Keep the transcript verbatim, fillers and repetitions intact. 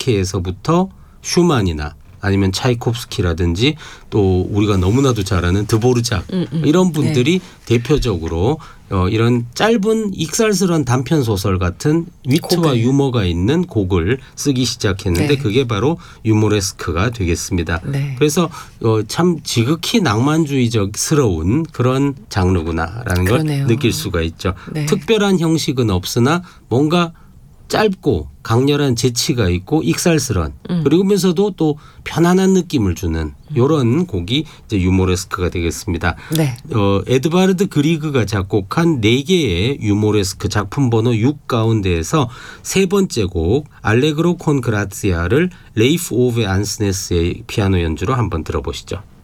시자케에서부터 슈만이나 아니면 차이콥스키라든지 또 우리가 너무나도 잘 아는 드보르작 음, 음. 이런 분들이 네. 대표적으로 어, 이런 짧은 익살스러운 단편 소설 같은 위트와 곡을. 유머가 있는 곡을 쓰기 시작했는데 네. 그게 바로 유모레스크가 되겠습니다. 네. 그래서 어, 참 지극히 낭만주의적스러운 그런 장르구나라는 그러네요. 걸 느낄 수가 있죠. 네. 특별한 형식은 없으나 뭔가 짧고 강렬한 재치가 있고 익살스런 음. 그리고면서도 또 편안한 느낌을 주는 이런 곡이 이제 유모레스크가 되겠습니다. 네. 어, 에드바르드 그리그가 작곡한 네 개의 유모레스크 작품 번호 육 가운데에서 세 번째 곡 알레그로 콘 그라치아를 레이프 오베 안스네스의 피아노 연주로 한번 들어보시죠.